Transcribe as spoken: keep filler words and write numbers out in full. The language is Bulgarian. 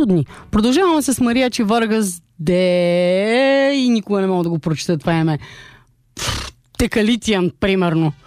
трудни. Продължаваме с Мариачи Варгас де и никога не мога да го прочета това име. Текалитиан, примерно.